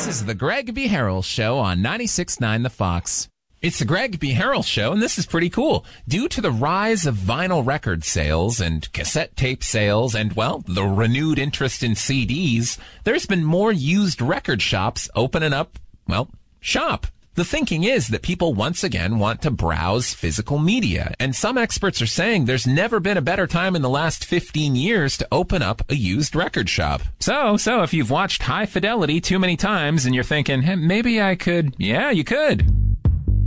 This is the Greg B. Harrell Show on 96.9 The Fox. It's the Greg B. Harrell Show, and this is pretty cool. Due to the rise of vinyl record sales and cassette tape sales and, well, the renewed interest in CDs, there's been more used record shops opening up, well, shop. The thinking is that people once again want to browse physical media, and some experts are saying there's never been a better time in the last 15 years to open up a used record shop. So if you've watched High Fidelity too many times and you're thinking, hey, maybe I could, yeah, you could.